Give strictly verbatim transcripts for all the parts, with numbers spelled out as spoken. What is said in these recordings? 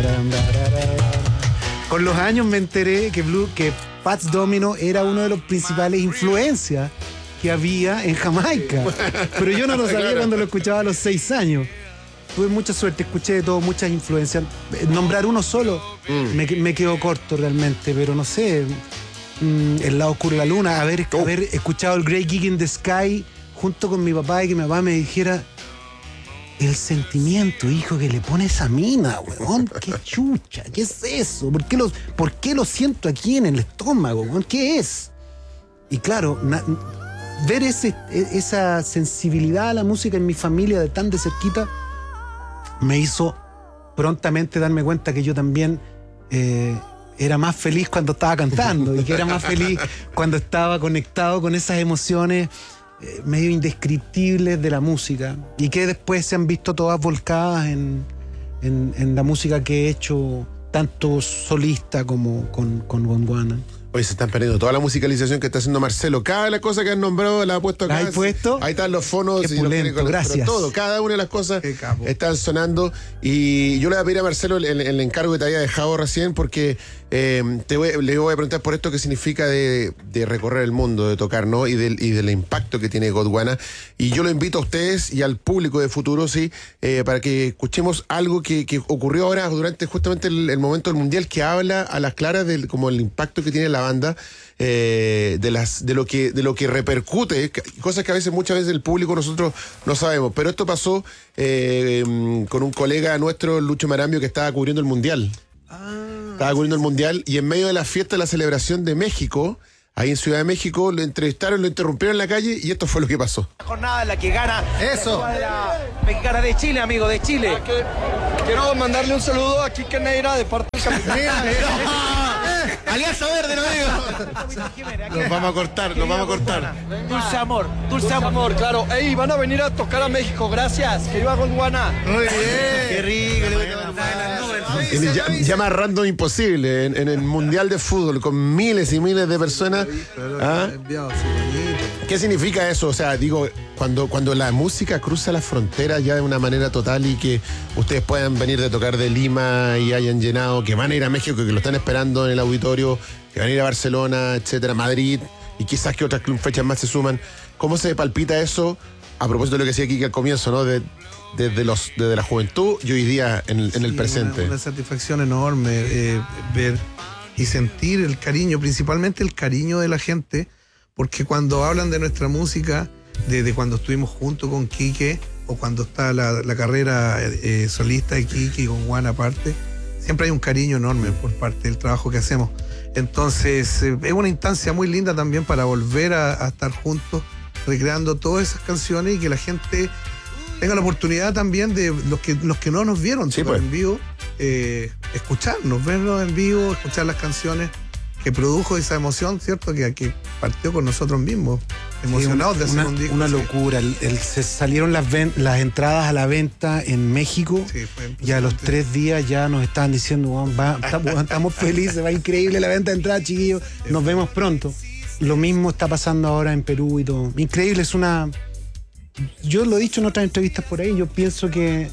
Con los años me enteré que, Blue, que Fats Domino era uno de los principales influencias que había en Jamaica. Pero yo no lo sabía claro. cuando lo escuchaba a los seis años. Tuve mucha suerte, escuché de todo, muchas influencias. Nombrar uno solo mm. me, me quedó corto realmente, pero no sé. Mm, el lado oscuro de la luna, haber, oh. haber escuchado el Great Gig in the Sky junto con mi papá y que mi papá me dijera el sentimiento, hijo, que le pone esa mina, weón. Qué chucha, ¿qué es eso? ¿Por qué lo, por qué lo siento aquí en el estómago, weón? ¿Qué es? Y claro, na, ver ese, esa sensibilidad a la música en mi familia de tan de cerquita me hizo prontamente darme cuenta que yo también eh, era más feliz cuando estaba cantando y que era más feliz cuando estaba conectado con esas emociones eh, medio indescriptibles de la música y que después se han visto todas volcadas en, en, en la música que he hecho tanto solista como con, con Gondwana. Hoy se están perdiendo toda la musicalización que está haciendo Marcelo. Cada la cosa que han nombrado la ha puesto acá. ¿La has puesto? Ahí están los fonos. Qué pulento, los, gracias. pero todo, cada una de las cosas están sonando. Y yo le voy a pedir a Marcelo el, el encargo que te había dejado recién porque eh, te voy, le voy a preguntar por esto qué significa de, de recorrer el mundo, de tocar, ¿no? Y del, y del impacto que tiene Gondwana. Y yo lo invito a ustedes y al público de Futuro, sí, eh, para que escuchemos algo que, que ocurrió ahora durante justamente el, el momento del Mundial que habla a las claras del como el impacto que tiene la banda, eh, de las de lo que de lo que repercute, cosas que a veces muchas veces el público nosotros no sabemos, pero esto pasó eh, con un colega nuestro, Lucho Marambio, que estaba cubriendo el Mundial. Ah, estaba cubriendo el Mundial y en medio de la fiesta de la celebración de México, ahí en Ciudad de México, lo entrevistaron, lo interrumpieron en la calle y esto fue lo que pasó. La jornada en la que gana eso la mexicana de Chile, amigo, de Chile. Ah, que, quiero mandarle un saludo a Quique Neira de parte del capitán. Alianza Verde, lo digo. Los vamos a cortar, los vamos a cortar. Dulce amor, dulce, dulce amor. amor, claro. Ey, van a venir a tocar a México, gracias. Que iba Gondwana. Muy bien. Qué rico. Llama random imposible en, en el Mundial de Fútbol con miles y miles de personas. ¿Ah? ¿Qué significa eso? O sea, digo, cuando, cuando la música cruza las fronteras ya de una manera total y que ustedes puedan venir de tocar de Lima y hayan llenado, que van a ir a México, que lo están esperando en el auditorio, que van a ir a Barcelona, etcétera, Madrid, y quizás que otras fechas más se suman. ¿Cómo se palpita eso? A propósito de lo que decía Kike al comienzo, ¿no? De, desde, los, desde la juventud y hoy día en el, sí, en el presente. Una, una satisfacción enorme eh, ver y sentir el cariño, principalmente el cariño de la gente, porque cuando hablan de nuestra música, desde cuando estuvimos juntos con Kike o cuando está la, la carrera eh, solista de Kike y con Juan aparte, siempre hay un cariño enorme por parte del trabajo que hacemos. Entonces eh, es una instancia muy linda también para volver a, a estar juntos recreando todas esas canciones y que la gente tenga la oportunidad también de los que, los que no nos vieron sí, pues. en vivo, eh, escucharnos, vernos en vivo, escuchar las canciones que produjo esa emoción, ¿cierto? Que, que partió con nosotros mismos, emocionados sí, de hacer una, un disco. Una sí. locura. El, el, se salieron las, ven, las entradas a la venta en México sí, y a los tres días ya nos estaban diciendo, oh, va, estamos, estamos felices, va increíble la venta de entradas, chiquillos, nos vemos pronto. Lo mismo está pasando ahora en Perú y todo. Increíble, es una... Yo lo he dicho en otras entrevistas por ahí, yo pienso que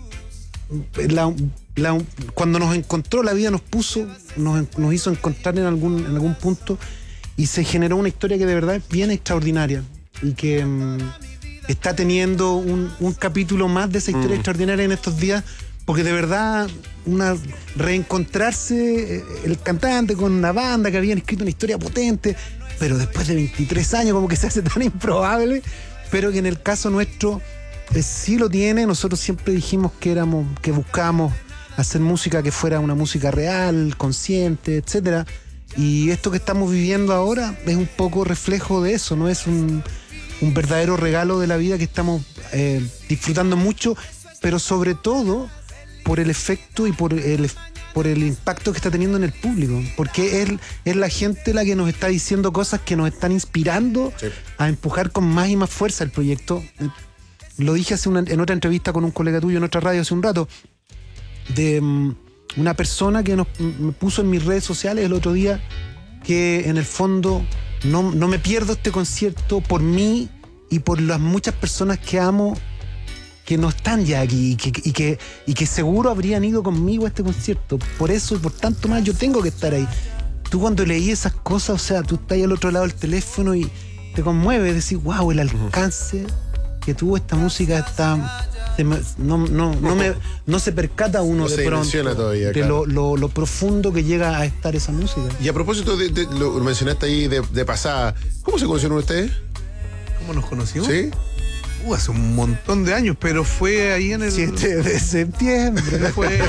la, la, cuando nos encontró la vida nos puso, nos, nos hizo encontrar en algún, en algún punto y se generó una historia que de verdad es bien extraordinaria y que um, está teniendo un, un capítulo más de esa historia mm. extraordinaria en estos días, porque de verdad una reencontrarse el cantante con una banda que habían escrito una historia potente, pero después de veintitrés años como que se hace tan improbable, pero que en el caso nuestro eh, sí lo tiene. Nosotros siempre dijimos que éramos, que buscábamos hacer música que fuera una música real, consciente, etcétera. Y esto que estamos viviendo ahora es un poco reflejo de eso, ¿no? Es un, un verdadero regalo de la vida que estamos eh, disfrutando mucho, pero sobre todo por el efecto y por el, por el impacto que está teniendo en el público, porque es, es la gente la que nos está diciendo cosas que nos están inspirando sí. a empujar con más y más fuerza el proyecto. Lo dije hace una, en otra entrevista con un colega tuyo en otra radio hace un rato, de um, una persona que nos, me puso en mis redes sociales el otro día que en el fondo no, no me pierdo este concierto por mí y por las muchas personas que amo, que no están ya aquí y que, y, que, y que seguro habrían ido conmigo a este concierto. Por eso y por tanto más yo tengo que estar ahí. Tú cuando leí esas cosas, o sea, tú estás ahí al otro lado del teléfono y te conmueves, decís, wow, el alcance que tuvo esta música está... Se me, no, no, no, me, no se percata uno no de se pronto todavía, de claro. lo, lo, lo profundo que llega a estar esa música. Y a propósito, de, de, lo mencionaste ahí de, de pasada, ¿cómo se conocieron ustedes? ¿Cómo nos conocimos? ¿Sí? Uh, hace un montón de años, pero fue ahí en el... siete de septiembre. Fue...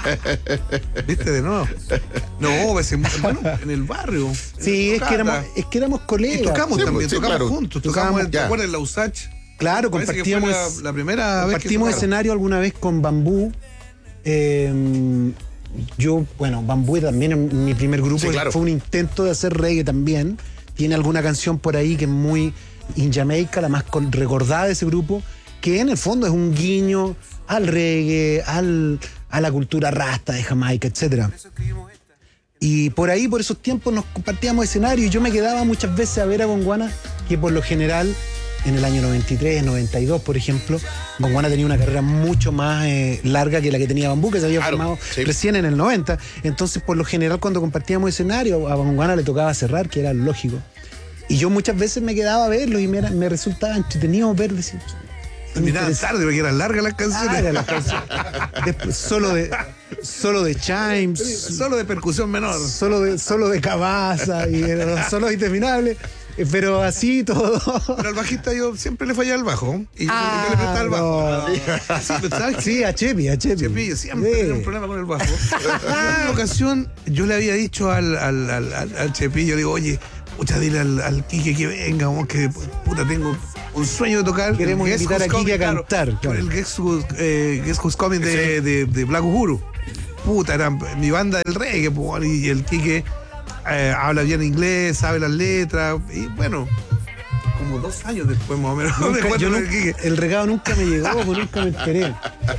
¿Viste de nuevo? No, pues, bueno, en el barrio. Sí, en es que, éramos, es que éramos colegas. Y tocamos Sí, también, sí, tocamos claro. juntos. Tocamos, Tocamos, ¿te ya. acuerdas? La Usach. Claro, Parece que fue compartíamos, la, la primera vez que compartimos tocaron. escenario alguna vez con Bambú. Eh, yo, bueno, Bambú también en mi primer grupo Sí, claro. fue un intento de hacer reggae también. Tiene alguna canción por ahí que es muy in Jamaica, la más con- recordada de ese grupo, que en el fondo es un guiño al reggae, al, a la cultura rasta de Jamaica, etcétera. Y por ahí, por esos tiempos, nos compartíamos escenario y yo me quedaba muchas veces a ver a Gonguana, que por lo general, en el año noventa y tres, noventa y dos, por ejemplo, Gonguana tenía una carrera mucho más eh, larga que la que tenía Bambú, que se había Claro, formado sí. recién en el noventa. Entonces, por lo general, cuando compartíamos escenario, a Gonguana le tocaba cerrar, que era lógico. Y yo muchas veces me quedaba a verlo y me, era- me resultaba entretenido ver, decir, Terminaban tarde porque eran largas las canciones. Ah, era la canción. Después, solo de solo de chimes, Solo de percusión menor. solo de solo de cabaza y era solo interminable, eh, pero así todo. Pero al bajista yo siempre le fallaba el bajo. Y yo, Ah, yo le prestaba el bajo. no. Sí, pero ¿sabes qué? Sí, a Chepi, a Chepi. Chepi, yo siempre Sí. tenía un problema con el bajo. En una ocasión yo le había dicho al, al, al, al, al Chepi, yo digo, oye, pucha, dile al, al Quique que venga, vamos, que puta, tengo un sueño de tocar. Queremos el Guess invitar a Who's Quique a Coming, cantar, claro. El Guess Who's, eh, Guess Who's Coming de, de, de Black Uhuru. Puta, era mi banda del reggae, po, y el Quique eh, habla bien inglés, sabe las letras, y bueno, como dos años después más o menos. me Nunca- encuentro yo con nunca- el Quique. el regalo nunca me llegó, pues nunca me enteré.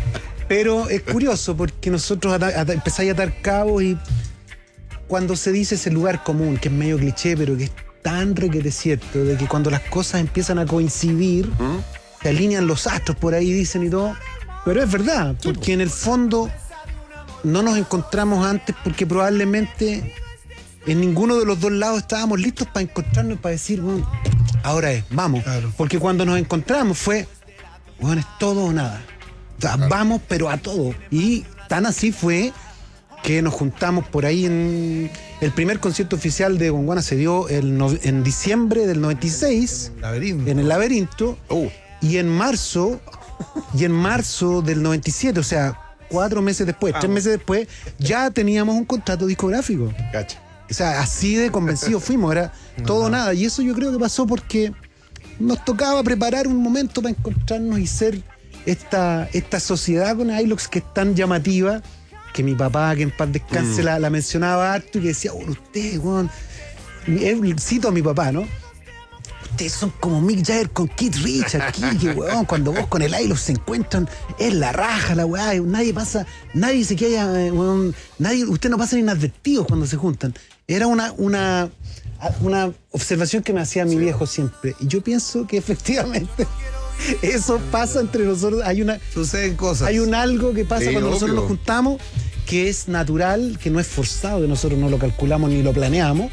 Pero es curioso porque nosotros ata- ata- empezáis a atar cabos y cuando se dice ese lugar común, que es medio cliché, pero que es tan requete cierto, de que cuando las cosas empiezan a coincidir, se alinean los astros por ahí, dicen y todo. Pero es verdad, porque en el fondo no nos encontramos antes porque probablemente en ninguno de los dos lados estábamos listos para encontrarnos, para decir, bueno, ahora es, vamos. Claro. Porque cuando nos encontramos fue, bueno, es todo o nada. O sea, vamos, pero a todo. Y tan así fue que nos juntamos por ahí en... El primer concierto oficial de Gonguana se dio el no- en diciembre del noventa y seis, Laberinto. en el Laberinto, Uh, y en marzo, y en marzo del noventa y siete, o sea, cuatro meses después, tres meses después, ya teníamos un contrato discográfico. cacha. O sea, así de convencidos fuimos, era todo o nada. Y eso yo creo que pasó porque nos tocaba preparar un momento para encontrarnos y ser esta, esta sociedad con Ilox que es tan llamativa, que mi papá, que en paz descanse, la, la mencionaba harto y que decía, bueno, ustedes, weón, eh, cito a mi papá, ¿no? Ustedes son como Mick Jagger con Keith Richards aquí, que weón, cuando vos con el Ilox se encuentran, es la raja, la weá, y nadie pasa, nadie se queda, eh, weón, nadie, usted no pasan inadvertidos cuando se juntan. Era una, una, una observación que me hacía mi viejo siempre. Y yo pienso que efectivamente eso pasa entre nosotros. Hay una, Suceden cosas. hay un algo que pasa Sí, cuando nosotros obvio. nos juntamos, que es natural, que no es forzado, que nosotros no lo calculamos ni lo planeamos,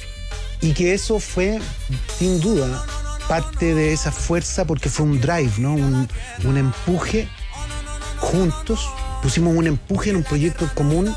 y que eso fue, sin duda, parte de esa fuerza, porque fue un drive, ¿no? Un, un empuje juntos, pusimos un empuje en un proyecto común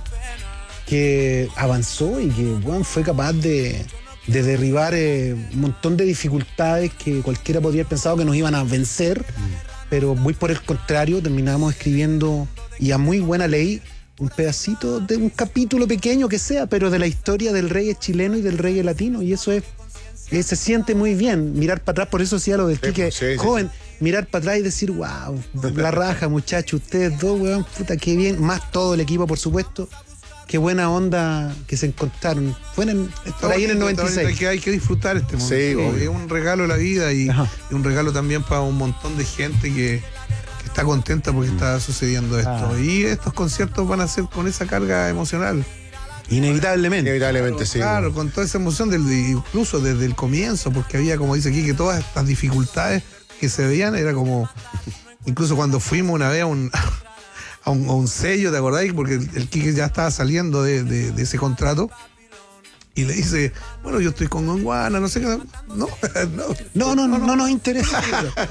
que avanzó y que, bueno, fue capaz de, de derribar eh, un montón de dificultades que cualquiera podría haber pensado que nos iban a vencer, pero muy por el contrario, terminamos escribiendo, y a muy buena ley, un pedacito de un capítulo pequeño que sea, pero de la historia del reggae chileno y del reggae latino, y eso es, eh, se siente muy bien, mirar para atrás, por eso decía lo del Sí, Quique sí, sí, joven, mirar para atrás y decir, wow, la raja, muchachos, ustedes dos, weón, puta, qué bien, más todo el equipo, por supuesto, qué buena onda que se encontraron. Fue en el- por ahí en el noventa y seis. Que hay que disfrutar este momento. Sí, obvio. Es un regalo de la vida y, Ajá. y un regalo también para un montón de gente que, que está contenta porque está sucediendo esto. Ah. Y estos conciertos van a ser con esa carga emocional. Inevitablemente. Inevitablemente, sí. Claro, con toda esa emoción, del, incluso desde el comienzo, porque había, como dice aquí, que todas estas dificultades que se veían era como incluso cuando fuimos una vez a un, a un, a un sello, ¿te acordáis? Porque el, el Quique ya estaba saliendo de, de, de ese contrato. Y le dice, bueno, yo estoy con Gondwana, no sé qué. No, no, no, no, no nos interesa.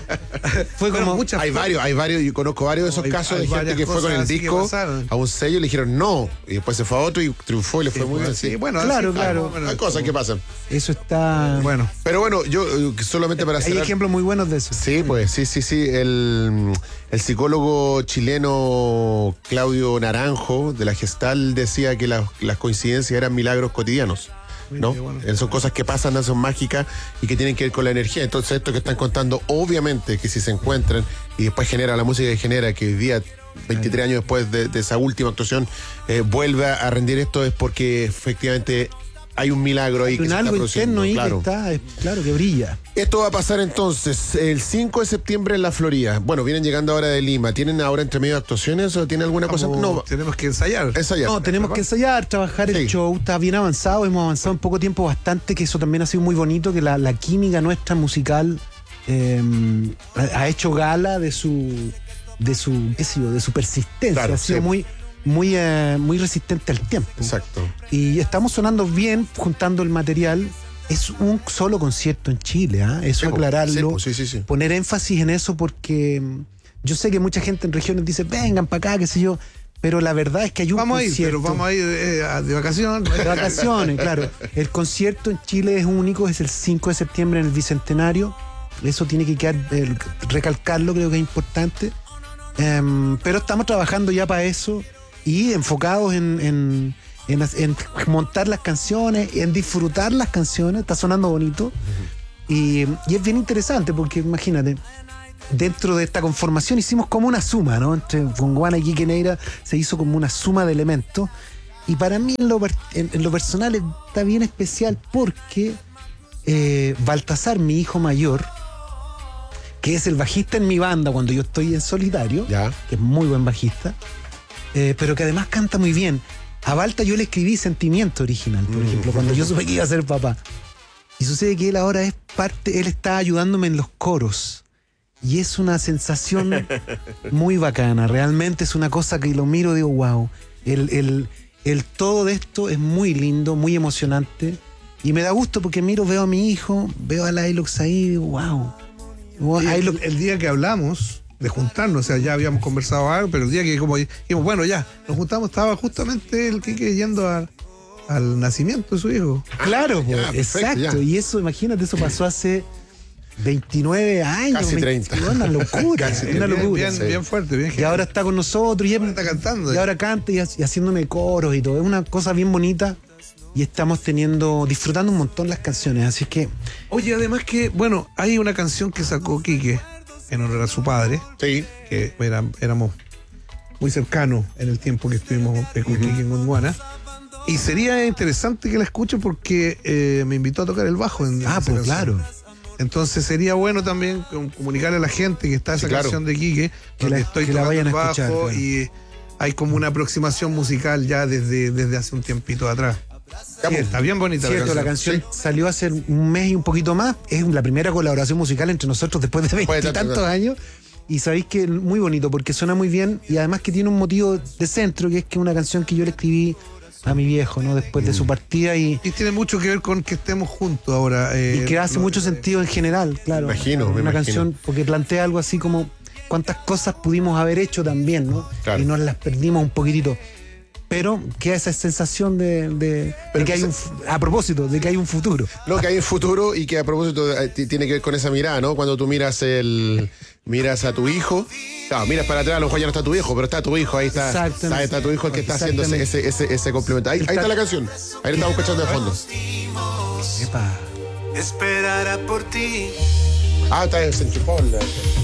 Fue como muchas. Hay varios, hay varios, yo conozco varios de esos hay, casos hay de gente que fue con el disco a un sello y le dijeron no. Y después se fue a otro y triunfó y le fue sí, muy bien. Sí, bueno, claro, claro. Hay cosas que pasan. Eso está. Bueno. Pero bueno, yo solamente para hacer. Hay ejemplos muy buenos de eso. Sí, pues, sí, sí, sí. El, el psicólogo chileno Claudio Naranjo de la Gestal decía que la, las coincidencias eran milagros cotidianos. ¿No? Bueno. Son cosas que pasan, no son mágicas y que tienen que ver con la energía. Entonces, esto que están contando, obviamente que si se encuentran y después genera la música que genera, que hoy día, veintitrés años después de, de esa última actuación, eh, vuelve a rendir esto, es porque efectivamente hay un milagro ahí que se algo está produciendo. Interno claro. Que está, es, claro que brilla. Esto va a pasar entonces el cinco de septiembre en la Florida. Bueno, vienen llegando ahora de Lima. ¿Tienen ahora entre medio actuaciones o tienen alguna Vamos, cosa? No, tenemos que ensayar. ensayar. No, tenemos que ensayar, trabajar sí. El show. Está bien avanzado, hemos avanzado en poco tiempo bastante, que eso también ha sido muy bonito, que la, la química nuestra musical eh, ha hecho gala de su de su, qué sé yo, de su persistencia. Claro, ha sido sí. muy muy eh, muy resistente al tiempo. Exacto. Y estamos sonando bien, juntando el material. Es un solo concierto en Chile, ¿eh? Eso sí, aclararlo, sí, sí, sí. Poner énfasis en eso, porque yo sé que mucha gente en regiones dice, vengan para acá, qué sé yo, pero la verdad es que hay un vamos concierto. A ir, pero vamos a ir eh, de vacaciones. De vacaciones, claro. El concierto en Chile es único, es el cinco de septiembre en el Bicentenario. Eso tiene que quedar, eh, recalcarlo, creo que es importante. Um, pero estamos trabajando ya para eso y enfocados en, en, en, en montar las canciones, en disfrutar las canciones. Está sonando bonito. Uh-huh. y, y es bien interesante porque imagínate, dentro de esta conformación hicimos como una suma, ¿no? Entre Gondwana y Quique Neira se hizo como una suma de elementos. Y para mí en lo, en, en lo personal está bien especial porque eh, Baltasar, mi hijo mayor, que es el bajista en mi banda cuando yo estoy en solitario, ya. Que es muy buen bajista, eh, pero que además canta muy bien. A Balta yo le escribí Sentimiento original, por mm. ejemplo, cuando yo supe que iba a ser papá. Y sucede que él ahora es parte, él está ayudándome en los coros. Y es una sensación muy bacana. Realmente es una cosa que lo miro y digo, wow. El, el, el todo de esto es muy lindo, muy emocionante. Y me da gusto porque miro, veo a mi hijo, veo a la Ilox ahí y digo, wow. El, el día que hablamos de juntarnos, o sea, ya habíamos conversado algo, pero el día que como dijimos, bueno, ya, nos juntamos, estaba justamente el Quique yendo a, al nacimiento de su hijo. Claro, ya, pues, perfecto, exacto. Ya. Y eso, imagínate, eso pasó hace veintinueve años. Casi treinta. veinte, una locura, Casi una bien, locura. Bien, sí. bien fuerte, bien Y ahora está con nosotros y, ahora está cantando. Y ahora canta y, y haciéndome coros y todo. Es una cosa bien bonita. Y estamos teniendo, disfrutando un montón las canciones, así que... Oye, además que, bueno, hay una canción que sacó Quique en honor a su padre. Sí. Que era, éramos muy cercanos en el tiempo que estuvimos con uh-huh. Quique en Gondwana. Y sería interesante que la escuchen porque eh, me invitó a tocar el bajo en, ah, en pues canción. Claro. Entonces sería bueno también comunicarle a la gente que está esa sí, canción claro. de Quique, que la, estoy que la vayan a escuchar. Claro. Y hay como una aproximación musical ya desde, desde hace un tiempito atrás. Sí, está bien bonita. Cierto, la canción, la canción sí. Salió hace un mes y un poquito más. Es la primera colaboración musical entre nosotros después de veintitantos años. Y sabéis que es muy bonito porque suena muy bien y además que tiene un motivo de centro, que es que es una canción que yo le escribí a mi viejo, ¿no? Después mm. de su partida y... Y tiene mucho que ver con que estemos juntos ahora. Eh, y que hace no, mucho eh, sentido en general, claro. Me imagino, me Una imagino. canción porque plantea algo así como cuántas cosas pudimos haber hecho también, ¿no? Claro. Y nos las perdimos un poquitito. Pero queda esa sensación de, de, de que hay un, a propósito, de que hay un futuro. No, que hay un futuro y que a propósito eh, tiene que ver con esa mirada, ¿no? Cuando tú miras el miras a tu hijo, claro, miras para atrás, a lo mejor ya no está tu hijo, pero está tu hijo, ahí está, está, está tu hijo el que está haciendo ese, ese, ese, ese complemento. Ahí, ahí está la canción, ahí la estamos escuchando de fondo. Epa. Esperará por ti. Ah, está en Centripol.